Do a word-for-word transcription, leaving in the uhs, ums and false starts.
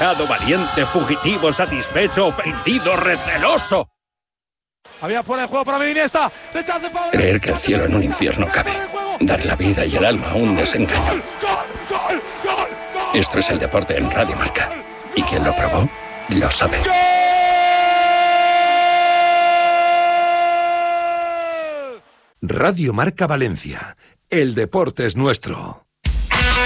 Despechado, valiente, fugitivo, satisfecho, ofendido, receloso. Había fuera de juego para Iniesta. Creer que el cielo en un infierno cabe. Dar la vida y el alma a un desengaño. Esto es el deporte en Radio Marca. Y quien lo probó, lo sabe. Radio Marca Valencia. El deporte es nuestro.